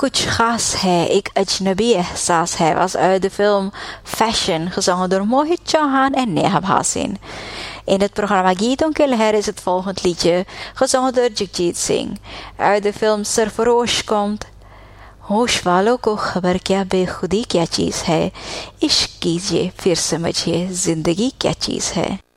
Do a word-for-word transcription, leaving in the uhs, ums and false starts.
कुछ खास है, एक अजनबी एहसास है, was uit de film Fashion, gezongen door Mohit Chauhan en Neha Bhasin. In het programma Geeton Kelher is het volgende liedje, gezongen door Jagjit Singh. Uit de film Sarfarosh komt होश वालों को खबर क्या बेखुदी क्या चीज़ है, इश्क कीजिए फिर समझिए जिंदगी क्या चीज़ है.